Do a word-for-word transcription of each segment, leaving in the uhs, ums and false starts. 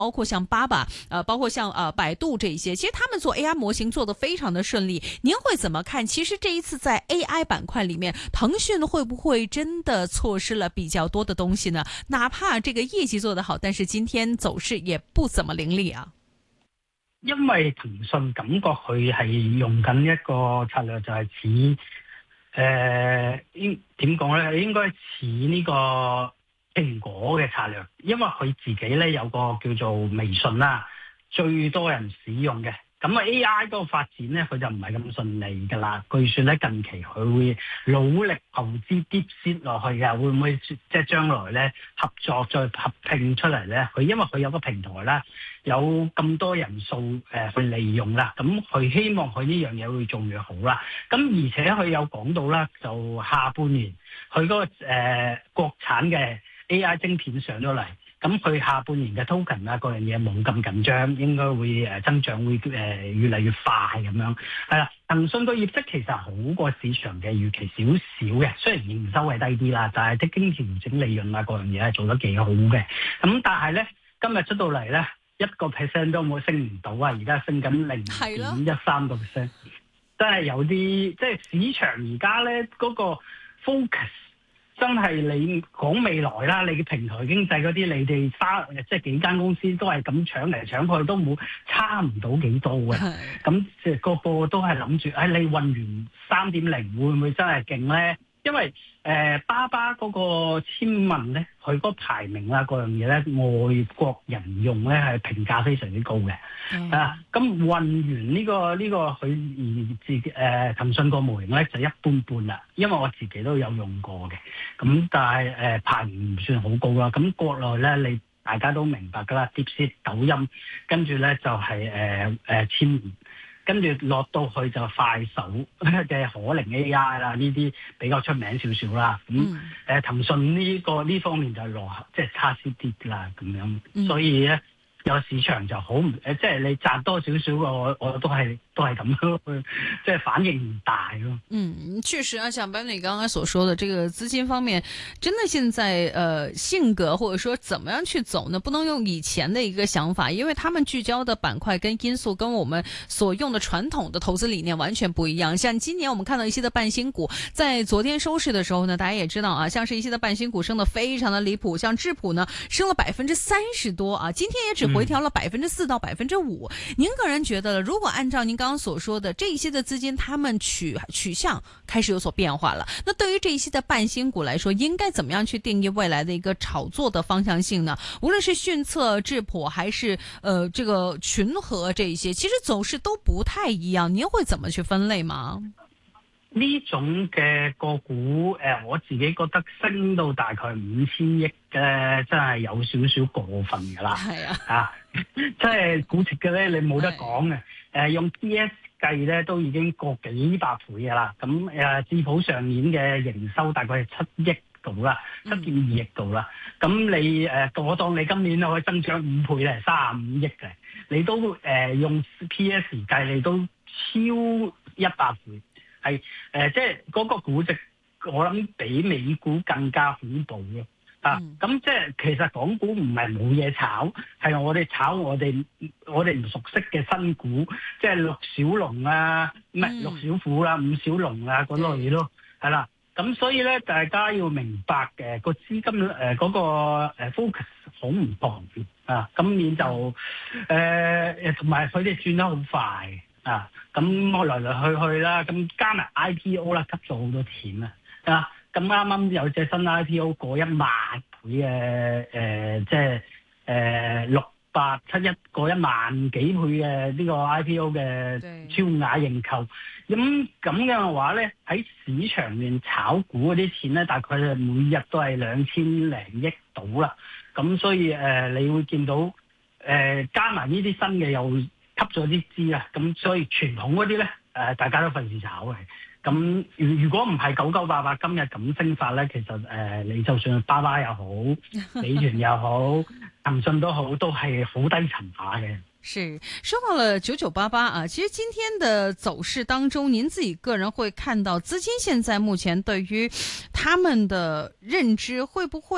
包括像巴巴，呃，包括像呃百度这些，其實他們做 A I 模型做得非常的順利。您會怎麼看？其實這一次在 A I 板塊裏面，騰訊會不會真的錯失了比較多的東西呢？哪怕這個業績做得好，但是今天走勢也不怎麼凌厲啊。 因為騰訊感覺佢係用緊一個策略，就係似誒應點講咧？應該似呢個蘋果嘅策略，因為佢自己咧有個叫做微信啦，最多人使用嘅。咁啊 A I 嗰個發展咧，佢就唔係咁順利噶啦。據說咧近期佢會努力投資 DeepSeek 落去嘅，會唔會即係將來咧合作再合併出嚟咧？佢因為佢有個平台啦，有咁多人數誒、呃、去利用啦，咁佢希望佢呢樣嘢會做越好啦。咁而且佢有講到啦，就下半年佢嗰、那個誒、呃、國產嘅 A I 晶片上咗嚟。咁佢下半年嘅 token 啊，各樣嘢冇咁緊張，應該會誒增長會誒越嚟越快咁樣。係啦，騰訊個業績其實好過市場嘅預期少少嘅，雖然營收係低啲啦，但係啲經調整利潤啊，各樣嘢係做得幾好嘅。咁但係咧，今日出到嚟咧，一個 percent 都冇升唔到啊！而家升緊零點一三個 percent，真係有啲即係市場而家咧嗰個 focus。真係你講未來啦，你嘅平台經濟嗰啲，你哋花即係幾間公司都係咁搶嚟搶去，都冇差唔到幾多嘅。咁即係個個都係諗住，誒、哎、你運完三點零會唔會真係勁咧？因為誒、呃、巴巴嗰個簽文咧，佢嗰個排名啦，嗰樣嘢咧，外國人用咧係評價非常之高嘅。嗯、啊，咁運完呢、這個呢、這個佢而自己誒騰訊個模型咧就一般般啦，因為我自己都有用過嘅。咁但係誒、呃、排名唔算好高啦。咁國內咧，你大家都明白㗎啦，DeepSeek、抖音，跟住咧就係誒誒簽文。跟住落到去就快手嘅可靈 A I 啦，呢啲比較出名少少啦。咁誒、嗯呃、騰訊呢、這個呢方面就落後，即係差啲啲啦咁樣。嗯、所以咧有市場就好唔誒，即係你賺多少少我我都係都係咁咯，即係反應唔大咯。 嗯，確實啊，像 Benny 剛剛所說的，這個資金方面，真的現在呃性格或者說怎麼樣去走呢？不能用以前的一個想法，因為他們聚焦的板塊跟因素跟我們所用的傳統的投資理念完全不一樣。像今年我們看到一些的半新股，在昨天收市的時候呢，大家也知道啊，像是一些的半新股升得非常的離譜，像智普呢升了百分之三十多啊，今天也只回調了百分之四到百分之五。您個人覺得，如果按照您剛剛所說的這一些的資金，他們取取向開始有所變化了，那對於這一些的半新股來說，應該怎麼樣去定義未來的一個炒作的方向性呢？無論是迅策、智普，還是呃這個群和這一些，其實走勢都不太一樣。您會怎麼去分類嗎？ 呢種嘅個股，誒、呃，我自己覺得升到大概五千億嘅，真係有少少過分噶啦。係啊，啊，即係估值嘅咧，你冇得講嘅。誒、呃，用 P S 計咧，都已經過幾百倍噶啦。咁誒、呃，智普上年嘅營收大概係七億度啦，七點二億度啦。咁、嗯、你誒、呃，我當你今年可以增長五倍咧，三十五億嘅，你都誒、呃、用 P S 計，你都超一百倍。係誒、呃，即係嗰個估值，我諗比美股更加恐怖嘅啊！咁、嗯、即係其實港股唔係冇嘢炒，係我哋炒我哋我哋唔熟悉嘅新股，即係六小龍啊，唔係、嗯、六小虎啦、啊，五小龍啊嗰類咯，係啦。咁所以咧，大家要明白嘅個資金誒嗰、呃那個誒 focus 好唔同啊，今年就誒同埋佢哋轉得好快。啊，咁我來來去去啦，咁加埋 I P O 啦，吸咗好多錢啊！啊，咁啱啱有隻新 I P O 過一萬倍嘅，誒、呃，即係誒六八七一過一萬幾倍嘅呢個 I P O 嘅超額認購，咁咁嘅話咧，喺市場面炒股嗰啲錢咧，大概每日都係兩千零億到啦，咁所以誒、呃，你會見到誒、呃、加埋呢啲新嘅又吸咗啲資啊，咁所以傳統嗰啲咧，誒大家都費事炒嘅。咁如如果唔係九九八八今日咁升法咧，其實誒、呃、你就算巴巴又好，美團又好，騰訊都好，都係好低層下嘅。 是，說到了九九八八啊，其實今天的走勢當中，您自己個人會看到資金現在目前對於他們的認知會不會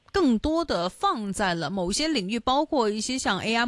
更多的放在了某些領域，包括一些像 A I